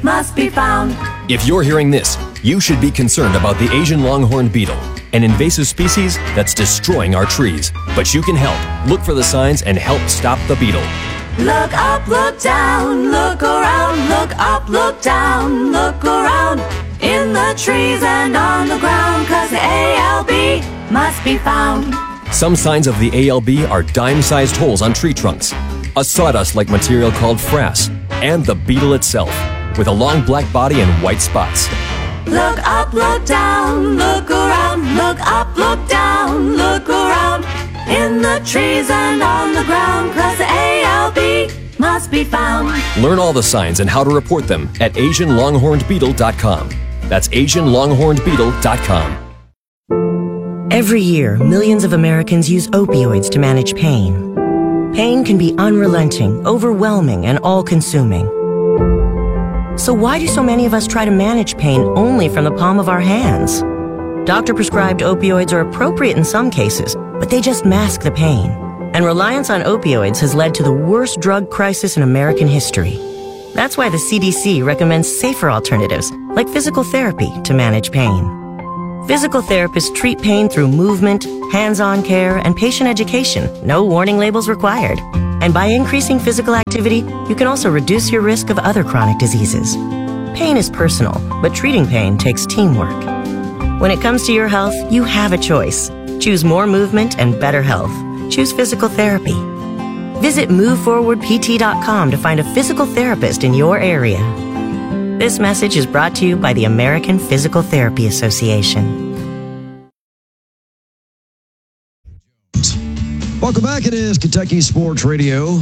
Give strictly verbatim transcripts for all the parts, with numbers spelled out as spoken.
must be found. If you're hearing this, you should be concerned about the Asian longhorn beetle, an invasive species that's destroying our trees. But you can help. Look for the signs and help stop the beetle. Look up, look down, look around, look up, look down, look around, in the trees and on the ground, 'cause the A L B must be found. Some signs of the A L B are dime-sized holes on tree trunks, a sawdust-like material called frass, and the beetle itself, with a long black body and white spots. Look up, look down, look around, look up, look down, look around, in the trees and on the ground, 'cause the A L B must be found. Learn all the signs and how to report them at asian longhorned beetle dot com. That's asian longhorned beetle dot com. Every year, millions of Americans use opioids to manage pain. Pain can be unrelenting, overwhelming, and all-consuming. So why do so many of us try to manage pain only from the palm of our hands? Doctor-prescribed opioids are appropriate in some cases, but they just mask the pain. And reliance on opioids has led to the worst drug crisis in American history. That's why the C D C recommends safer alternatives, like physical therapy, to manage pain. Physical therapists treat pain through movement, hands-on care, and patient education. No warning labels required. And by increasing physical activity, you can also reduce your risk of other chronic diseases. Pain is personal, but treating pain takes teamwork. When it comes to your health, you have a choice. Choose more movement and better health. Choose physical therapy. Visit move forward p t dot com to find a physical therapist in your area. This message is brought to you by the American Physical Therapy Association. Welcome back. It is Kentucky Sports Radio.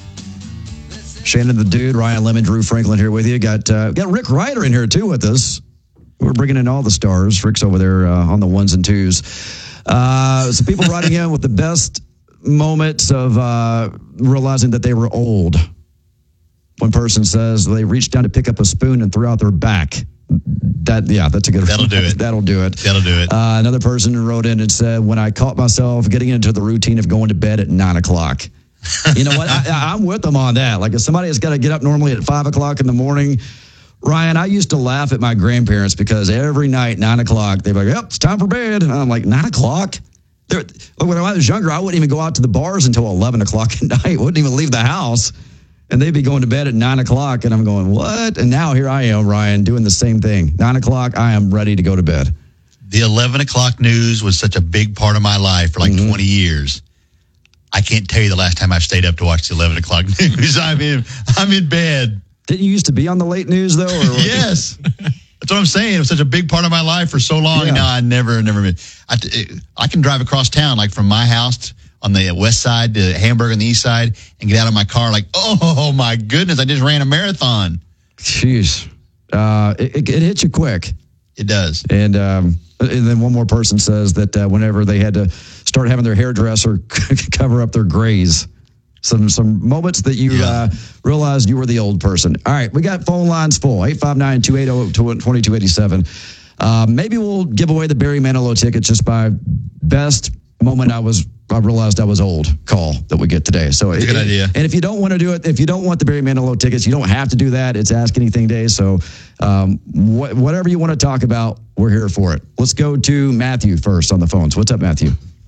Shannon the Dude, Ryan Lemon, Drew Franklin here with you. Got uh, got Rick Ryder in here too with us. We're bringing in all the stars. Rick's over there uh, on the ones and twos. Uh, some people writing in with the best moments of uh, realizing that they were old. One person says they reached down to pick up a spoon and threw out their back. That yeah, that's a good. That'll do it. That'll do it. That'll do it. Uh, another person wrote in and said, "When I caught myself getting into the routine of going to bed at nine o'clock." You know what? I, I'm with them on that. Like if somebody has got to get up normally at five o'clock in the morning. Ryan, I used to laugh at my grandparents because every night, nine o'clock, they'd be like, yep, it's time for bed. And I'm like, nine o'clock? They're, when I was younger, I wouldn't even go out to the bars until eleven o'clock at night. Wouldn't even leave the house. And they'd be going to bed at nine o'clock. And I'm going, what? And now here I am, Ryan, doing the same thing. nine o'clock, I am ready to go to bed. The eleven o'clock news was such a big part of my life for like mm-hmm. twenty years. I can't tell you the last time I've stayed up to watch the eleven o'clock news. I'm in, I'm in bed. Didn't you used to be on the late news, though? Or yes. That's what I'm saying. It was such a big part of my life for so long. Yeah. No, I never, never been. I, I can drive across town, like from my house on the west side to Hamburg on the east side, and get out of my car like, oh, my goodness, I just ran a marathon. Jeez. Uh, it, it, it hits you quick. It does. And, um, and then one more person says that uh, whenever they had to start having their hairdresser cover up their grays. Some some moments that you yeah. uh, realized you were the old person. All right, we got phone lines full, eight five nine, two eight zero, two two eight seven. Uh, maybe we'll give away the Barry Manilow tickets just by best moment I was I realized I was old call that we get today. So That's a good it, idea. And if you don't want to do it, if you don't want the Barry Manilow tickets, you don't have to do that. It's Ask Anything Day. So um, wh- whatever you want to talk about, we're here for it. Let's go to Matthew first on the phones. What's up, Matthew?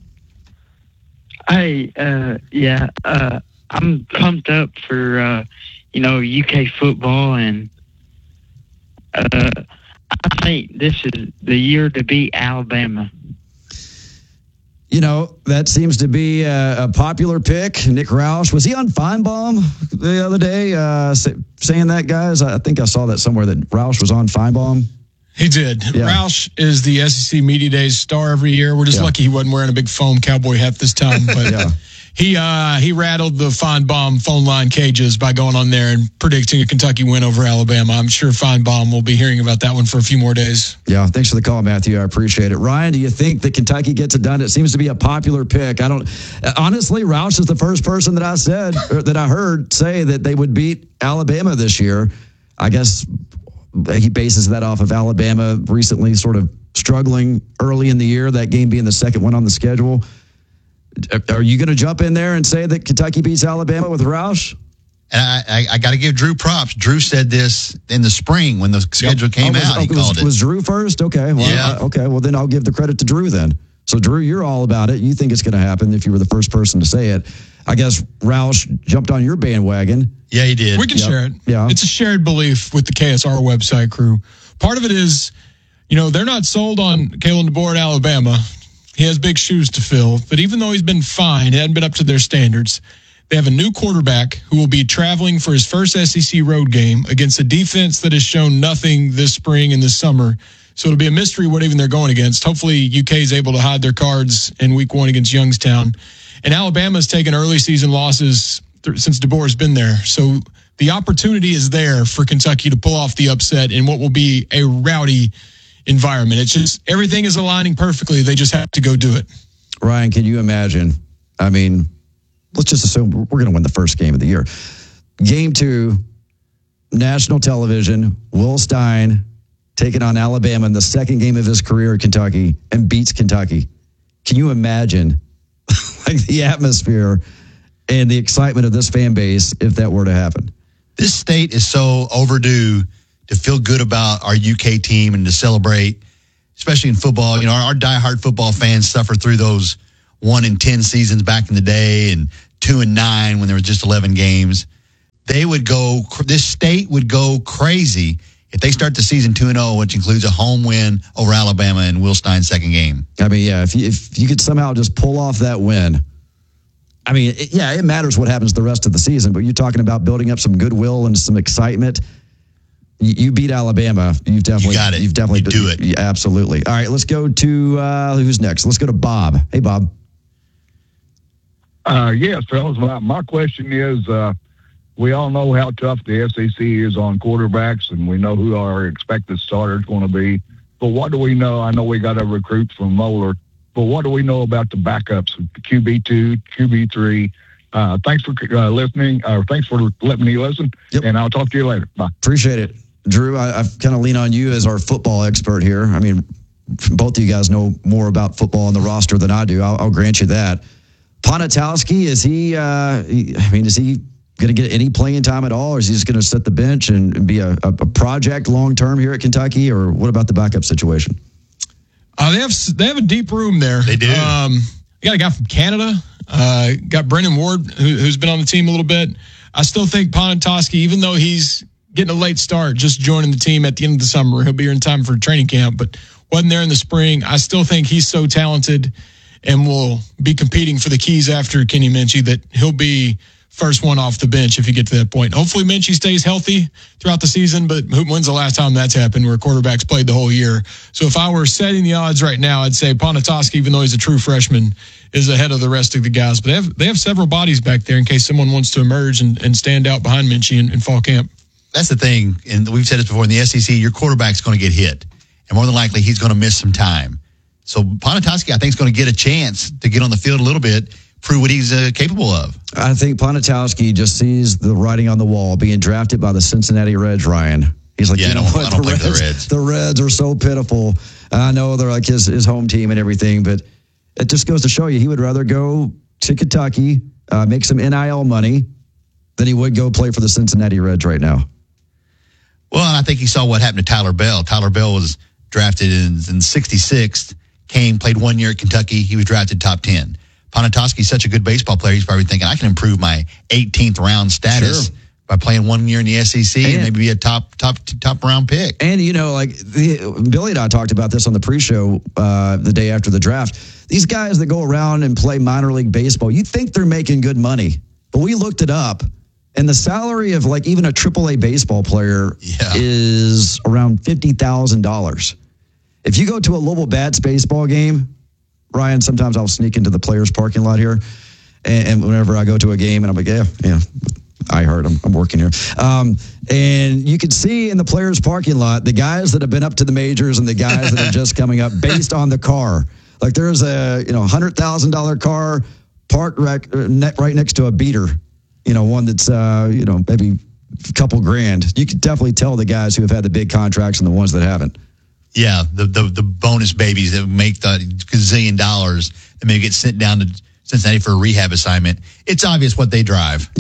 Hey, uh, yeah, uh, I'm pumped up for, uh, you know, U K football, and uh, I think this is the year to beat Alabama. You know, that seems to be a, a popular pick. Nick Roush, was he on Feinbaum the other day uh, say, saying that, guys? I think I saw that somewhere that Roush was on Feinbaum. He did. Yeah. Roush is the S E C Media Days star every year. We're just yeah. lucky he wasn't wearing a big foam cowboy hat this time. But yeah. he uh, he rattled the Feinbaum phone line cages by going on there and predicting a Kentucky win over Alabama. I'm sure Feinbaum will be hearing about that one for a few more days. Yeah, thanks for the call, Matthew. I appreciate it. Ryan, do you think that Kentucky gets it done? It seems to be a popular pick. I don't honestly. Roush is the first person that I said or that I heard say that they would beat Alabama this year. I guess he bases that off of Alabama recently sort of struggling early in the year, that game being the second one on the schedule. Are you going to jump in there and say that Kentucky beats Alabama with Roush? And I, I, I got to give Drew props. Drew said this in the spring when the schedule yep. came oh, was, out. He was, called it. Was Drew first? Okay. Well, yeah. I, okay. Well, then I'll give the credit to Drew then. So, Drew, you're all about it. You think it's going to happen if you were the first person to say it. I guess Roush jumped on your bandwagon. Yeah, he did. We can yep. share it. Yeah. It's a shared belief with the K S R website crew. Part of it is, you know, they're not sold on Kalen DeBoer at Alabama. He has big shoes to fill. But even though he's been fine, he hadn't been up to their standards, they have a new quarterback who will be traveling for his first S E C road game against a defense that has shown nothing this spring and this summer. So it'll be a mystery what even they're going against. Hopefully U K is able to hide their cards in week one against Youngstown. And Alabama's taken early season losses th- since DeBoer's been there. So the opportunity is there for Kentucky to pull off the upset in what will be a rowdy environment. It's just everything is aligning perfectly. They just have to go do it. Ryan, can you imagine? I mean, let's just assume we're going to win the first game of the year. Game two, national television, Will Stein taking on Alabama in the second game of his career at Kentucky and beats Kentucky. Can you imagine like the atmosphere and the excitement of this fan base if that were to happen? This state is so overdue to feel good about our U K team and to celebrate, especially in football. You know, our, our diehard football fans suffer through those one and ten seasons back in the day and two and nine when there was just eleven games. They would go, this state would go crazy if they start the season two and oh, which includes a home win over Alabama in Will Stein's second game. I mean, yeah, if you, if you could somehow just pull off that win, I mean, it, yeah, it matters what happens the rest of the season, but you're talking about building up some goodwill and some excitement. You, you beat Alabama. You've definitely, you got it. You've definitely you do it. Yeah, absolutely. All right, let's go to uh, who's next. Let's go to Bob. Hey, Bob. Uh, yes, fellas. My, my question is, uh, we all know how tough the S E C is on quarterbacks, and we know who our expected starter is going to be. But what do we know? I know we got a recruit from Moeller, but what do we know about the backups, Q B two, Q B three? Uh, thanks for uh, listening. Uh, thanks for letting me listen, yep. And I'll talk to you later. Bye. Appreciate it. Drew, I, I've kind of lean on you as our football expert here. I mean, both of you guys know more about football on the roster than I do. I'll, I'll grant you that. Ponitowski, is he, uh, he, I mean, is he going to get any playing time at all, or is he just going to sit the bench and be a, a, a project long-term here at Kentucky, or what about the backup situation? Uh, they have they have a deep room there. They do. Um, they got a guy from Canada, uh, got Brendan Ward, who, who's been on the team a little bit. I still think Ponitowski, even though he's getting a late start, just joining the team at the end of the summer, he'll be here in time for training camp, but wasn't there in the spring. I still think he's so talented and will be competing for the keys after Kenny Minchey that he'll be first one off the bench if you get to that point. Hopefully Minchey stays healthy throughout the season, but when's the last time that's happened where quarterbacks played the whole year? So if I were setting the odds right now, I'd say Ponitowski, even though he's a true freshman, is ahead of the rest of the guys. But they have they have several bodies back there in case someone wants to emerge and, and stand out behind Minchey in, in fall camp. That's the thing, and we've said this before, in the S E C, your quarterback's going to get hit, and more than likely he's going to miss some time. So Ponitowski, I think, is going to get a chance to get on the field a little bit, prove what he's uh, capable of. I think Ponitowski just sees the writing on the wall, being drafted by the Cincinnati Reds, Ryan. He's like, yeah, you know I don't, what? I don't the, play Reds, for the Reds. The Reds are so pitiful. I know they're like his, his home team and everything, but it just goes to show you he would rather go to Kentucky, uh, make some N I L money, than he would go play for the Cincinnati Reds right now. Well, and I think he saw what happened to Tyler Bell. Tyler Bell was drafted in, in sixty-sixth, came, played one year at Kentucky. He was drafted top ten. Ponitowski's such a good baseball player, he's probably thinking, I can improve my eighteenth round status sure. by playing one year in the S E C and, and maybe be a top top top round pick. And, you know, like the, Billy and I talked about this on the pre-show uh, the day after the draft. These guys that go around and play minor league baseball, you think they're making good money. But we looked it up, and the salary of like even a triple A baseball player yeah. is around fifty thousand dollars. If you go to a Louisville Bats baseball game, Ryan, sometimes I'll sneak into the players' parking lot here, and, and whenever I go to a game, and I'm like, yeah, yeah, I heard I'm, I'm working here. Um, and you can see in the players' parking lot the guys that have been up to the majors and the guys that are just coming up based on the car. Like there's a you know one hundred thousand dollars car parked right, right next to a beater, you know, one that's, uh, you know, maybe a couple grand. You can definitely tell the guys who have had the big contracts and the ones that haven't. Yeah, the, the the bonus babies that make the gazillion dollars that maybe get sent down to Cincinnati for a rehab assignment. It's obvious what they drive. Yeah,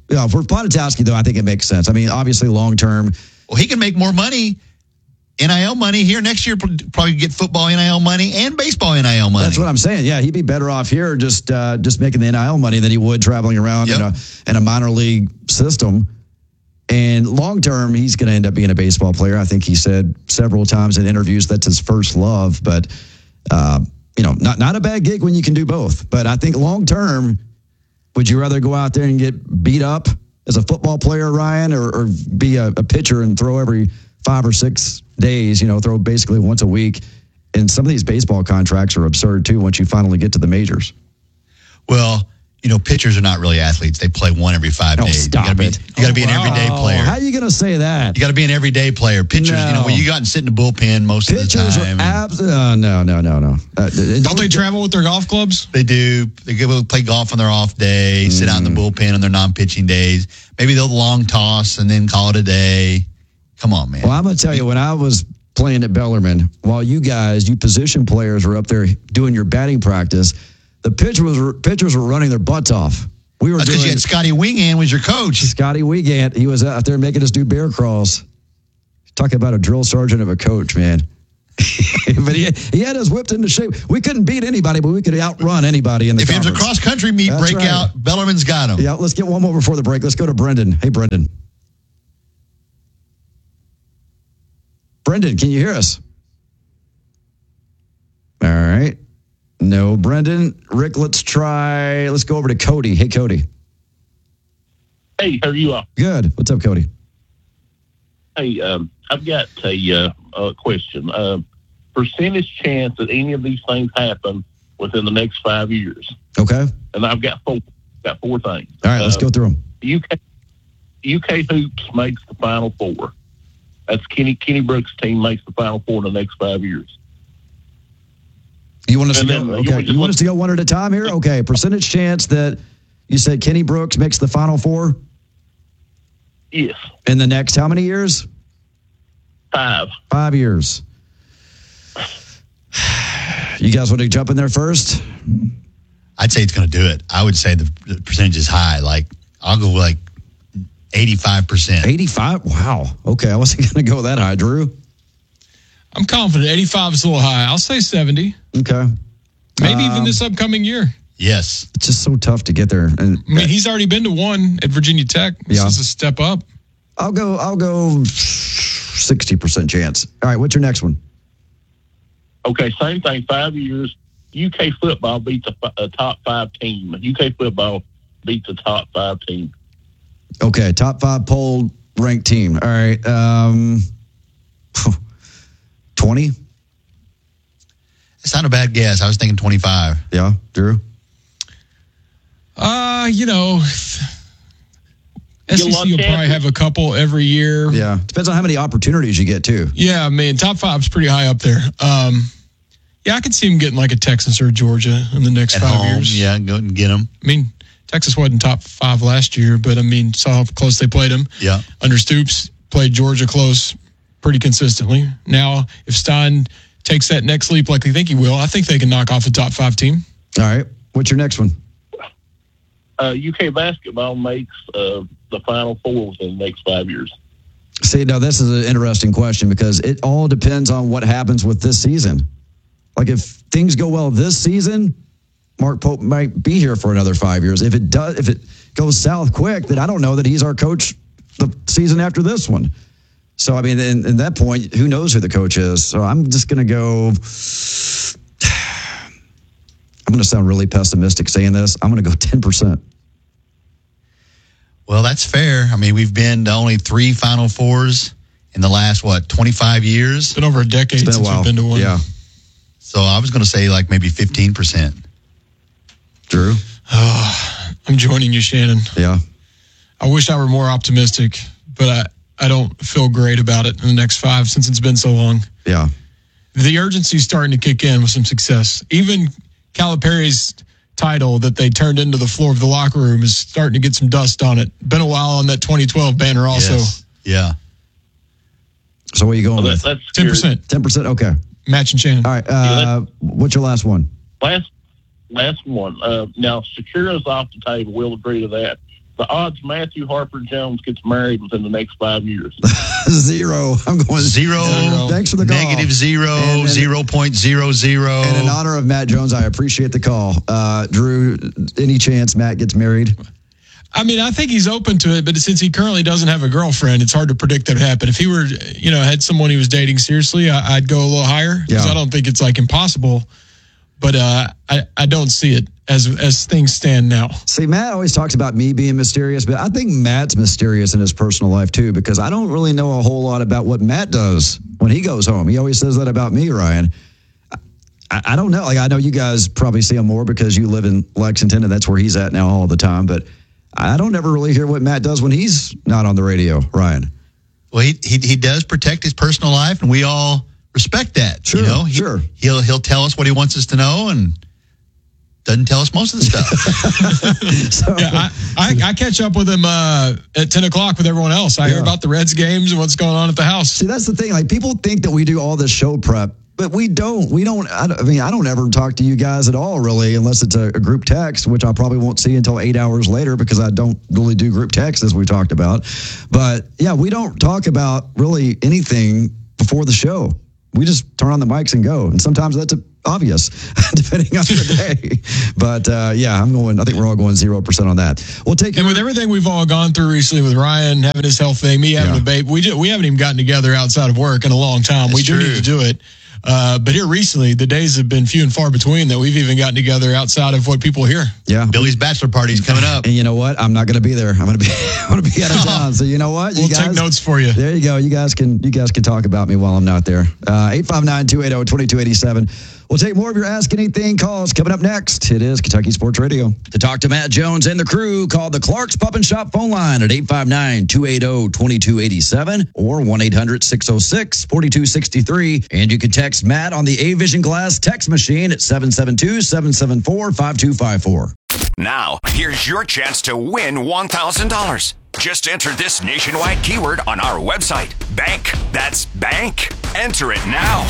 Yeah, for Pontatowski, though, I think it makes sense. I mean, obviously, long term. Well, he can make more money, N I L money here next year. Probably get football N I L money and baseball N I L money. That's what I'm saying. Yeah, he'd be better off here just uh, just making the N I L money than he would traveling around yep. in a in a minor league system. And long term, he's going to end up being a baseball player. I think he said several times in interviews that's his first love. But uh, you know, not not a bad gig when you can do both. But I think long term, would you rather go out there and get beat up as a football player, Ryan, or, or be a, a pitcher and throw every five or six days, you know, throw basically once a week? And some of these baseball contracts are absurd, too, once you finally get to the majors. Well, you know, pitchers are not really athletes. They play one every five oh, days. Stop you gotta it. Be, you got to oh, be an wow. everyday player. How are you going to say that? You got to be an everyday player. Pitchers, no. you know, when you got and sit in the bullpen most Pitchers of the time. Pitchers are absolutely, uh, no, no, no, no. Uh, don't, don't they travel with their golf clubs? They do. They go play golf on their off day, mm. sit out in the bullpen on their non-pitching days. Maybe they'll long toss and then call it a day. Come on, man. Well, I'm going to tell you, when I was playing at Bellarmine, while you guys, you position players were up there doing your batting practice, the pitchers were, pitchers were running their butts off. We were because you had Scotty Wingant was your coach. Scotty Wingant, he was out there making us do bear crawls. Talking about a drill sergeant of a coach, man. But he, he had us whipped into shape. We couldn't beat anybody, but we could outrun anybody in the If conference. it was a cross-country meet That's breakout, right. Bellarmine's got him. Yeah, let's get one more before the break. Let's go to Brendan. Hey, Brendan. Brendan, can you hear us? All right. No, Brendan. Rick, let's try, let's go over to Cody. Hey, Cody. Hey, how are you all? Good. What's up, Cody? Hey, um, I've got a, uh, a question. Uh, percentage chance that any of these things happen within the next five years. Okay. And I've got four, got four things. All right, let's uh, go through them. U K, U K Hoops makes the Final Four. That's Kenny Kenny Brooks' team makes the Final Four in the next five years. You want us to go? Okay. You want us to go one at a time here? Okay. Percentage chance that you said Kenny Brooks makes the Final Four? Yes. In the next how many years? Five. Five years. You guys want to jump in there first? I'd say it's going to do it. I would say the, the percentage is high. Like, I'll go like eighty-five percent. eighty-five? Wow. Okay. I wasn't going to go that high. Drew? I'm confident. eighty-five is a little high. I'll say seventy. Okay. Maybe um, even this upcoming year. Yes. It's just so tough to get there. And I mean, he's already been to one at Virginia Tech. This yeah. is a step up. I'll go, I'll go sixty percent chance. All right. What's your next one? Okay. Same thing. Five years. U K football beats a, a top five team. U K football beats a top five team. Okay. Top five poll ranked team. All right. Um, twenty? It's not a bad guess. I was thinking twenty-five. Yeah, Drew? Uh, you know, S E C will probably have a couple every year. Yeah, depends on how many opportunities you get, too. Yeah, I mean, top five's pretty high up there. Um, yeah, I could see him getting like a Texas or a Georgia in the next At five home, years. Yeah, go and get them. I mean, Texas wasn't top five last year, but I mean, saw how close they played them. Yeah. Under Stoops, played Georgia close pretty consistently. Now, if Stein takes that next leap like they think he will, I think they can knock off the top five team. All right. What's your next one? Uh, U K basketball makes uh, the Final Four within the next five years. See, now this is an interesting question because it all depends on what happens with this season. Like if things go well this season, Mark Pope might be here for another five years. If it does, if it goes south quick, then I don't know that he's our coach the season after this one. So, I mean, in, in that point, who knows who the coach is? So I'm just going to go, I'm going to sound really pessimistic saying this. I'm going to go ten percent. Well, that's fair. I mean, we've been to only three Final Fours in the last, what, twenty-five years? It's been over a decade it's been since a while. we've been to one. Yeah. So I was going to say like maybe fifteen percent. Drew? Oh, I'm joining you, Shannon. Yeah. I wish I were more optimistic, but I, I don't feel great about it in the next five since it's been so long. Yeah. The urgency's starting to kick in with some success. Even Calipari's title that they turned into the floor of the locker room is starting to get some dust on it. Been a while on that twenty twelve banner also. Yes. Yeah. So what are you going Well, with? that, that's ten percent. ten percent? Okay. Matching Shannon. All right. Uh, what's your last one? Last last one. Uh, now, Shakira's off the table. We'll agree to that. the odds Matthew Harper Jones gets married within the next five years? Zero. I'm going zero. zero. Thanks for the call. Negative zero, zero point zero zero. And in honor of Matt Jones, I appreciate the call. Uh, Drew, any chance Matt gets married? I mean, I think he's open to it, but since he currently doesn't have a girlfriend, it's hard to predict that would happen. If he were, you know, had someone he was dating seriously, I, I'd go a little higher because Yeah. I don't think it's like impossible. But uh, I, I don't see it as as things stand now. See, Matt always talks about me being mysterious, but I think Matt's mysterious in his personal life too, because I don't really know a whole lot about what Matt does when he goes home. He always says that about me, Ryan. I, I don't know. Like, I know you guys probably see him more because you live in Lexington and that's where he's at now all the time, but I don't ever really hear what Matt does when he's not on the radio, Ryan. Well, he, he he does protect his personal life, and we all respect that. Sure, you know? he, sure. He'll he'll tell us what he wants us to know, and doesn't tell us most of the stuff. So, Yeah, I, I, I catch up with him uh, at ten o'clock with everyone else. I Yeah. hear about the Reds games and what's going on at the house. see, that's the thing. Like, people think that we do all this show prep, but we don't. We don't. I, don't- I mean, I don't ever talk to you guys at all, really, unless it's a, a group text, which I probably won't see until eight hours later because I don't really do group text, as we talked about. But yeah, we don't talk about really anything before the show. We just turn on the mics and go. And sometimes that's obvious, depending on the day. But uh, yeah, I'm going, I think we're all going zero percent on that. We'll take And with everything we've all gone through recently with Ryan having his health thing, me having Yeah. a baby, we, just, we haven't even gotten together outside of work in a long time. we That's do true. need to do it. Uh, but here recently, the days have been few and far between that we've even gotten together outside of what people hear. Yeah. Billy's bachelor party's coming up. And you know what? I'm not going to be there. I'm going to be, I'm going to be out of town. So you know what? You We'll guys, take notes for you. There you go. You guys can, you guys can talk about me while I'm not there. Uh, eight five nine, two eight zero, two two eight seven. We'll take more of your Ask Anything calls coming up next. It is Kentucky Sports Radio. To talk to Matt Jones and the crew, call the Clark's Pub and Shop phone line at eight five nine, two eight zero, two two eight seven or one eight hundred, six oh six, four two six three. And you can text Matt on the A-Vision Glass text machine at seven seven two, seven seven four, five two five four. Now, here's your chance to win one thousand dollars. Just enter this nationwide keyword on our website. Bank. That's bank. Enter it now.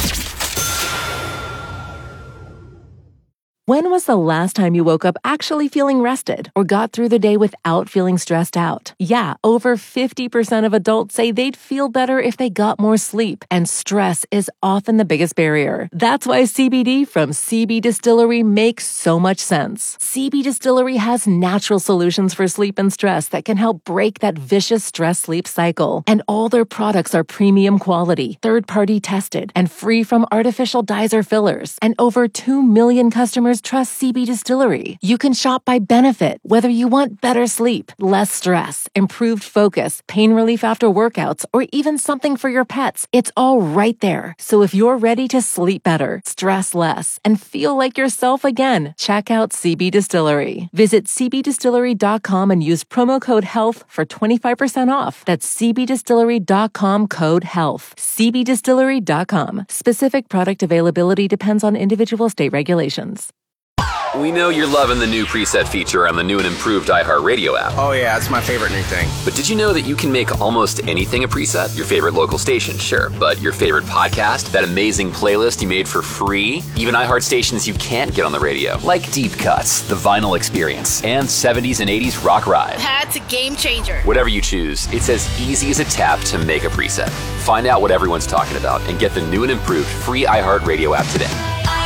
When was the last time you woke up actually feeling rested or got through the day without feeling stressed out? Yeah, over fifty percent of adults say they'd feel better if they got more sleep, and stress is often the biggest barrier. That's why C B D from C B Distillery makes so much sense. C B Distillery has natural solutions for sleep and stress that can help break that vicious stress-sleep cycle. And all their products are premium quality, third-party tested, and free from artificial dyes or fillers. And over two million customers trust C B Distillery. You can shop by benefit, whether you want better sleep, less stress, improved focus, pain relief after workouts, or even something for your pets. It's all right there. So if you're ready to sleep better, stress less, and feel like yourself again, check out C B Distillery. Visit c b distillery dot com and use promo code HEALTH for twenty-five percent off. That's c b distillery dot com code HEALTH. c b distillery dot com. Specific product availability depends on individual state regulations. We know you're loving the new preset feature on the new and improved iHeartRadio app. Oh yeah, it's my favorite new thing. But did you know that you can make almost anything a preset? Your favorite local station, sure. But your favorite podcast? That amazing playlist you made for free? Even iHeart stations you can't get on the radio. Like Deep Cuts, The Vinyl Experience, and seventies and eighties Rock Ride. That's a game changer. Whatever you choose, it's as easy as a tap to make a preset. Find out what everyone's talking about and get the new and improved free iHeartRadio app today.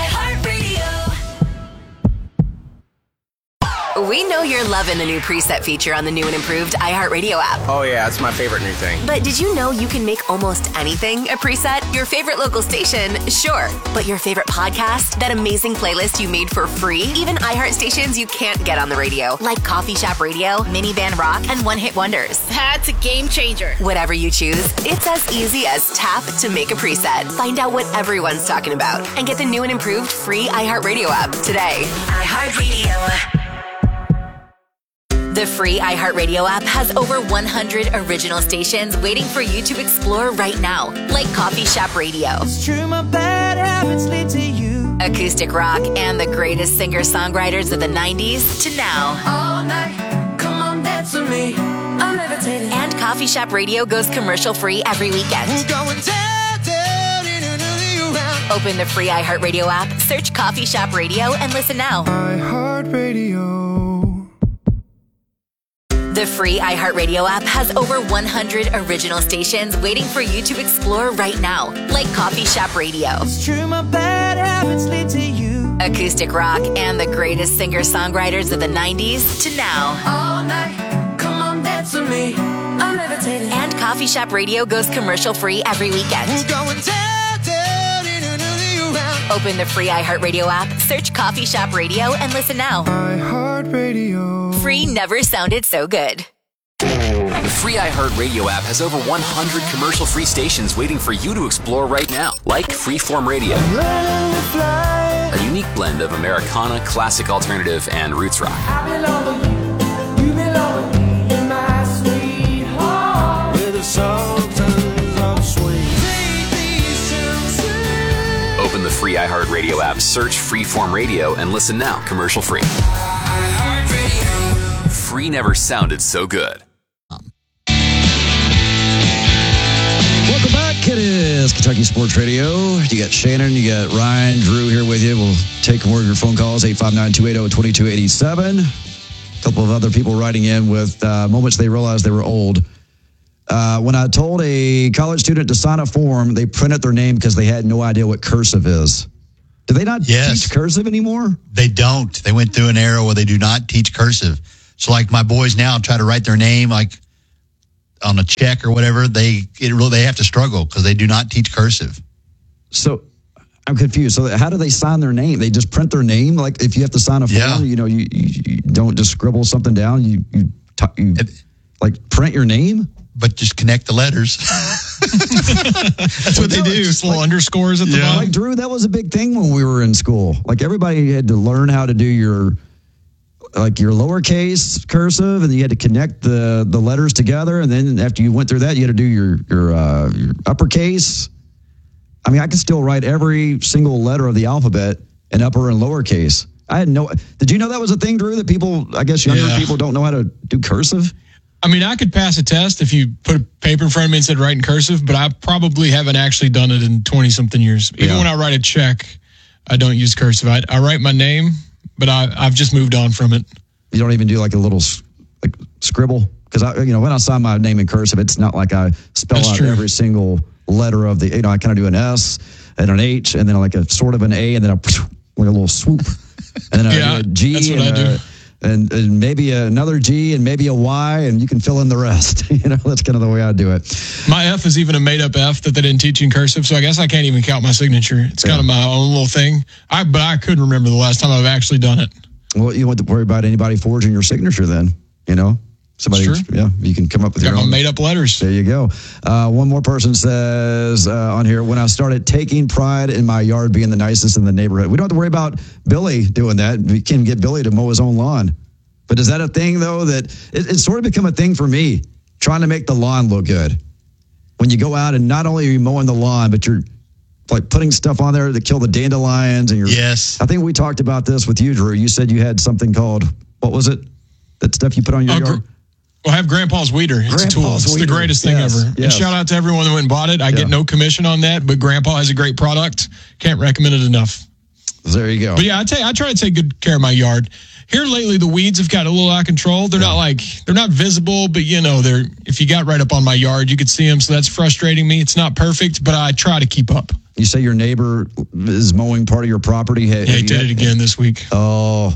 We know you're loving the new preset feature on the new and improved iHeartRadio app. Oh yeah, it's my favorite new thing. But did you know you can make almost anything a preset? Your favorite local station, sure. But your favorite podcast? That amazing playlist you made for free? Even iHeart stations you can't get on the radio, like Coffee Shop Radio, Minivan Rock, and One Hit Wonders. That's a game changer. Whatever you choose, it's as easy as tap to make a preset. Find out what everyone's talking about and get the new and improved free iHeartRadio app today. iHeartRadio. The free iHeartRadio app has over one hundred original stations waiting for you to explore right now, like Coffee Shop Radio. It's true, my bad habits lead to you. Acoustic rock and the greatest singer-songwriters of the nineties to now. All night, come on, dance with me. I'm levitating. And Coffee Shop Radio goes commercial-free every weekend. We're going down, down, in and around. Open the free iHeartRadio app, search Coffee Shop Radio, and listen now. iHeartRadio. The free iHeartRadio app has over one hundred original stations waiting for you to explore right now, like Coffee Shop Radio. It's true, my bad habits lead to you. Acoustic rock and the greatest singer-songwriters of the nineties to now. All night, come on, dance with me. I'm levitating. And Coffee Shop Radio goes commercial-free every weekend. We're going down, down, in another round. Open the free iHeartRadio app, search Coffee Shop Radio, and listen now. iHeartRadio. Free never sounded so good. The free iHeartRadio app has over one hundred commercial-free stations waiting for you to explore right now, like Freeform Radio, a unique blend of Americana, classic alternative, and roots rock. I belong with you, you belong with me, in my sweetheart. We're the sultans of swing. Open the free iHeartRadio app, search Freeform Radio, and listen now, commercial-free. Free never sounded so good. Welcome back. It is Kentucky Sports Radio. You got Shannon, you got Ryan, Drew here with you. We'll take more of your phone calls, eight five nine, two eight zero, two two eight seven. A couple of other people writing in with uh, moments they realized they were old. Uh, when I told a college student to sign a form, they printed their name because they had no idea what cursive is. Do they not yes. teach cursive anymore? They don't. They went through an era where they do not teach cursive. So, like, my boys now try to write their name, like, on a check or whatever. They it really they have to struggle because they do not teach cursive. So, I'm confused. So, how do they sign their name? They just print their name? Like, if you have to sign a form, yeah. you know, you, you, you don't just scribble something down. You, you, t- you it, like, print your name? But just connect the letters. That's what they do. Just little like, underscores at the yeah. bottom. Like, Drew, that was a big thing when we were in school. Like, everybody had to learn how to do your... like your lowercase cursive, and you had to connect the, the letters together. And then after you went through that, you had to do your your, uh, your uppercase. I mean, I can still write every single letter of the alphabet in upper and lowercase. I had no. Did you know that was a thing, Drew? That people, I guess younger yeah. people don't know how to do cursive. I mean, I could pass a test if you put a paper in front of me and said write in cursive, but I probably haven't actually done it in twenty something years. Even yeah. when I write a check, I don't use cursive. I, I write my name. But I, I've just moved on from it. You don't even do like a little like scribble? Because, I, you know, when I sign my name in cursive, it's not like I spell That's out true. every single letter of the, you know, I kind of do an S and an H and then like a sort of an A and then a, like a little swoop. And then yeah, a, a G that's what and, I do. A, and, and maybe another G and maybe a Y and you can fill in the rest. You know, that's kind of the way I do it. My F is even a made-up F that they didn't teach in cursive, so I guess I can't even count my signature. It's yeah. kind of my own little thing. I But I couldn't remember the last time I've actually done it. Well, you don't have to worry about anybody forging your signature then, you know? Somebody, yeah, you can come up with Got your own. made up letters. There you go. Uh, one more person says uh, on here, when I started taking pride in my yard being the nicest in the neighborhood. We don't have to worry about Billy doing that. We can get Billy to mow his own lawn. But is that a thing, though, that it, it's sort of become a thing for me, trying to make the lawn look good? When you go out and not only are you mowing the lawn, but you're like putting stuff on there to kill the dandelions. And you're, yes. I think we talked about this with you, Drew. You said you had something called, what was it? That stuff you put on your uh, yard? Gr- Well, I have Grandpa's Weeder. It's Grandpa's a tool. It's Weeder. the greatest thing yes, ever. Yes. And shout out to everyone that went and bought it. I yeah. get no commission on that, but Grandpa has a great product. Can't recommend it enough. There you go. But yeah, I tell you, I try to take good care of my yard. Here lately, the weeds have got a little out of control. They're yeah. not like, they're not visible, but you know, they're, if you got right up on my yard, you could see them. So that's frustrating me. It's not perfect, but I try to keep up. You say your neighbor is mowing part of your property. Yeah, he did it again this week. Oh,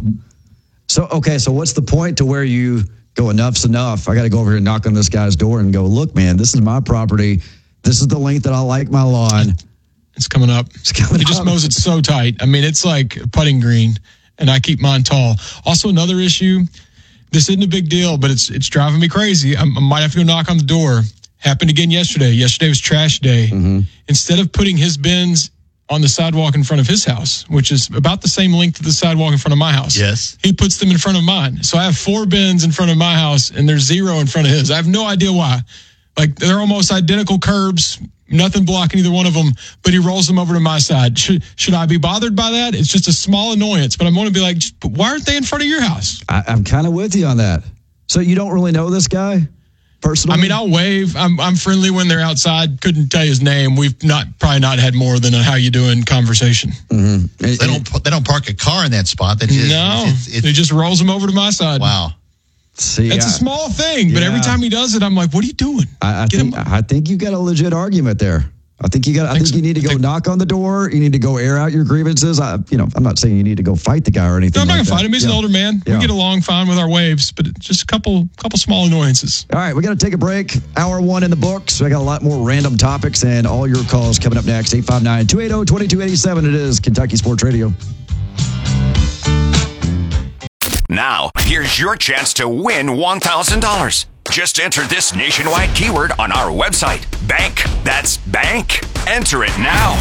so, okay. So what's the point to where you go, enough's enough? I got to go over here and knock on this guy's door and go, look, man, this is my property. This is the length that I like my lawn. It's coming up. It's coming he up. just mows it so tight. I mean, it's like putting green, and I keep mine tall. Also, another issue, this isn't a big deal, but it's it's driving me crazy. I, I might have to go knock on the door. Happened again yesterday. Yesterday was trash day. Mm-hmm. Instead of putting his bins on the sidewalk in front of his house, which is about the same length of the sidewalk in front of my house. Yes. He puts them in front of mine. So I have four bins in front of my house, and there's zero in front of his. I have no idea why. Like, they're almost identical curbs, nothing blocking either one of them, but he rolls them over to my side. Should should I be bothered by that? It's just a small annoyance, but I'm going to be like, why aren't they in front of your house? I, I'm kind of with you on that. So you don't really know this guy personally? I mean, I'll wave. I'm I'm friendly when they're outside. Couldn't tell you his name. We've not probably not had more than a how you doing conversation. Mm-hmm. They don't they don't park a car in that spot. They just, no, it's, it's, he just rolls them over to my side. Wow. See, it's I, a small thing, but yeah. every time he does it, I'm like, what are you doing? I, I think him. I think you got a legit argument there. I think you got. I think, think you need to go knock on the door. You need to go air out your grievances. I, you know, I'm not saying you need to go fight the guy or anything. No, I'm not like gonna fight him. He's yeah. an older man. Yeah. We get along fine with our waves, but just a couple, couple small annoyances. All right, we got to take a break. Hour one in the books. I got a lot more random topics and all your calls coming up next. eight five nine, two eight zero, two two eight seven. It is Kentucky Sports Radio. Now, here's your chance to win one thousand dollars. Just enter this nationwide keyword on our website. Bank. That's bank. Enter it now.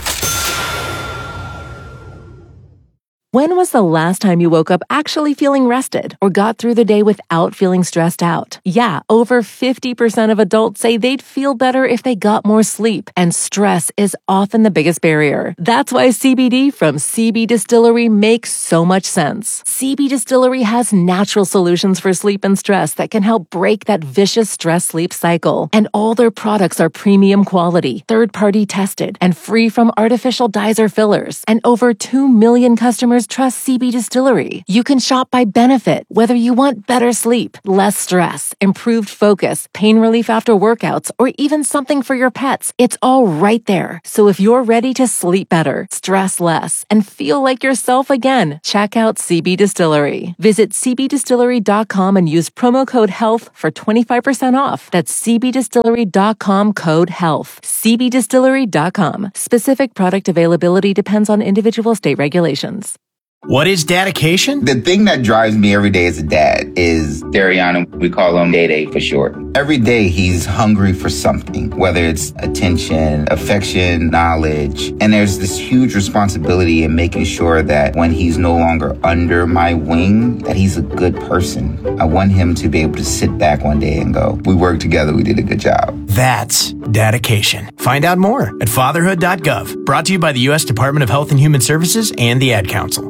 When was the last time you woke up actually feeling rested or got through the day without feeling stressed out? Yeah, over fifty percent of adults say they'd feel better if they got more sleep, and stress is often the biggest barrier. That's why C B D from C B Distillery makes so much sense. C B Distillery has natural solutions for sleep and stress that can help break that vicious stress-sleep cycle. And all their products are premium quality, third-party tested, and free from artificial dyes or fillers. And over two million customers trust C B Distillery. You can shop by benefit, whether you want better sleep, less stress, improved focus, pain relief after workouts, or even something for your pets. It's all right there. So if you're ready to sleep better, stress less, and feel like yourself again, check out C B Distillery. Visit c b distillery dot com and use promo code HEALTH for twenty-five percent off. That's c b distillery dot com code HEALTH. c b distillery dot com. Specific product availability depends on individual state regulations. What is dedication? The thing that drives me every day as a dad is Dariana. We call him Day Day for short. Every day he's hungry for something, whether it's attention, affection, knowledge. And there's this huge responsibility in making sure that when he's no longer under my wing, that he's a good person. I want him to be able to sit back one day and go, we worked together, we did a good job. That's dedication. Find out more at fatherhood dot gov. Brought to you by the U S Department of Health and Human Services and the Ad Council.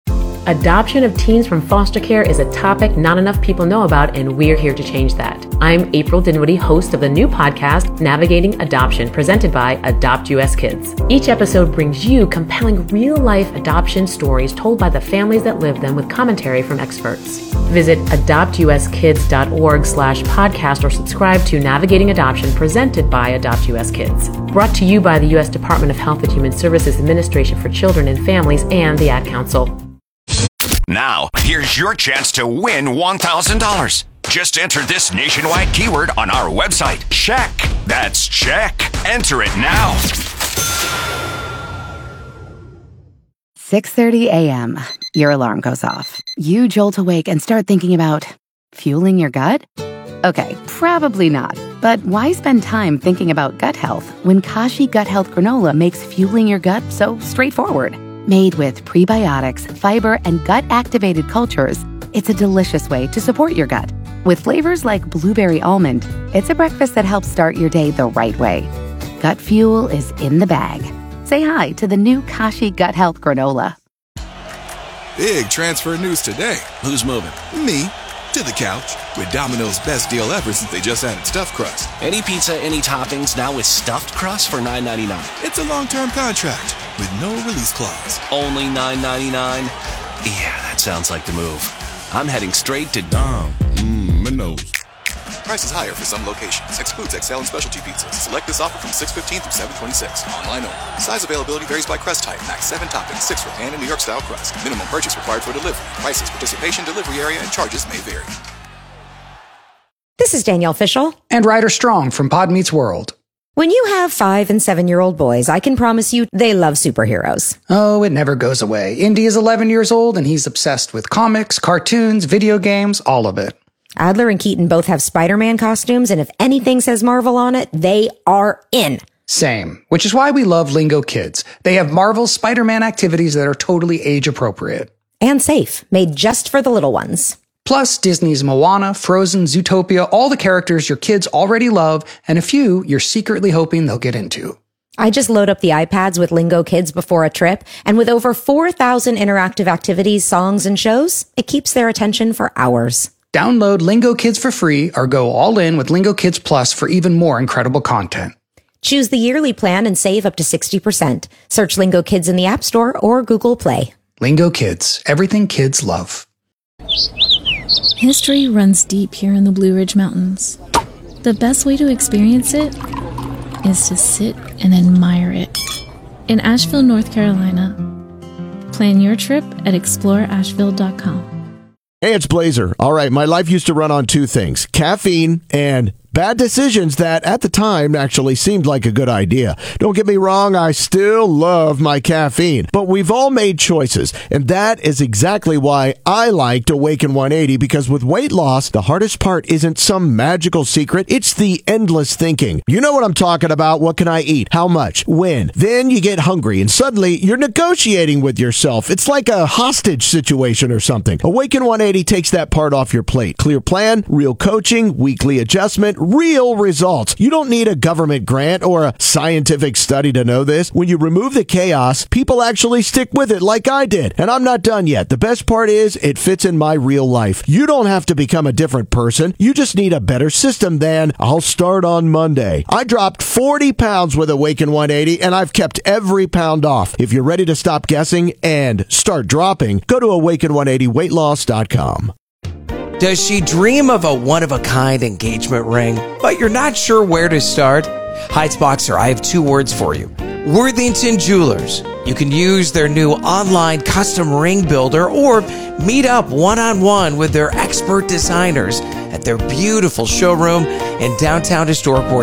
Adoption of teens from foster care is a topic not enough people know about, and we're here to change that. I'm April Dinwiddie, host of the new podcast, Navigating Adoption, presented by Adopt U S Kids. Each episode brings you compelling real-life adoption stories told by the families that live them with commentary from experts. Visit adopt u s kids dot org slash podcast or subscribe to Navigating Adoption, presented by Adopt U S Kids. Brought to you by the U S Department of Health and Human Services Administration for Children and Families and the Ad Council. Now, here's your chance to win one thousand dollars. Just enter this nationwide keyword on our website. Check. That's check. Enter it now. six thirty a.m. Your alarm goes off. You jolt awake and start thinking about fueling your gut? Okay, probably not. But why spend time thinking about gut health when Kashi Gut Health Granola makes fueling your gut so straightforward? Made with prebiotics, fiber, and gut-activated cultures, it's a delicious way to support your gut. With flavors like blueberry almond, it's a breakfast that helps start your day the right way. Gut fuel is in the bag. Say hi to the new Kashi Gut Health Granola. Big transfer news today. Who's moving? Me. To the couch. With Domino's best deal ever since they just added stuffed crust. Any pizza, any toppings, now with stuffed crust for nine ninety-nine. It's a long-term contract with no release clause. Only nine ninety-nine? Yeah, that sounds like the move. I'm heading straight to Dom. Mmm, Prices higher for some locations. Excludes X L and specialty pizzas. Select this offer from six fifteen through seven twenty-six. Online only. Size availability varies by crust type. Max seven toppings, six for pan and New York style crust. Minimum purchase required for delivery. Prices, participation, delivery area, and charges may vary. This is Danielle Fishel. And Ryder Strong from Pod Meets World. When you have five and seven-year-old boys, I can promise you they love superheroes. Oh, it never goes away. Indy is eleven years old, and he's obsessed with comics, cartoons, video games, all of it. Adler and Keaton both have Spider-Man costumes, and if anything says Marvel on it, they are in. Same, which is why we love Lingo Kids. They have Marvel's Spider-Man activities that are totally age-appropriate. And safe, made just for the little ones. Plus, Disney's Moana, Frozen, Zootopia, all the characters your kids already love, and a few you're secretly hoping they'll get into. I just load up the iPads with Lingo Kids before a trip, and with over four thousand interactive activities, songs, and shows, it keeps their attention for hours. Download Lingo Kids for free or go all in with Lingo Kids Plus for even more incredible content. Choose the yearly plan and save up to sixty percent. Search Lingo Kids in the App Store or Google Play. Lingo Kids, everything kids love. History runs deep here in the Blue Ridge Mountains. The best way to experience it is to sit and admire it. In Asheville, North Carolina. Plan your trip at explore asheville dot com. Hey, it's Blazer. All right, my life used to run on two things, caffeine and bad decisions that at the time actually seemed like a good idea. Don't get me wrong, I still love my caffeine, but we've all made choices, and that is exactly why I liked Awaken one eighty, because with weight loss, the hardest part isn't some magical secret, it's the endless thinking. You know what I'm talking about. What can I eat? How much? When? Then you get hungry, and suddenly you're negotiating with yourself. It's like a hostage situation or something. Awaken one eighty takes that part off your plate. Clear plan, real coaching, weekly adjustment, real results. You don't need a government grant or a scientific study to know this. When you remove the chaos, people actually stick with it like I did. And I'm not done yet. The best part is it fits in my real life. You don't have to become a different person. You just need a better system than I'll start on Monday. I dropped forty pounds with Awaken one eighty, and I've kept every pound off. If you're ready to stop guessing and start dropping, go to awaken one eighty weight loss dot com. Does she dream of a one-of-a-kind engagement ring, but you're not sure where to start? Heights Boxer, I have two words for you. Worthington Jewelers. You can use their new online custom ring builder or meet up one-on-one with their expert designers at their beautiful showroom in downtown historic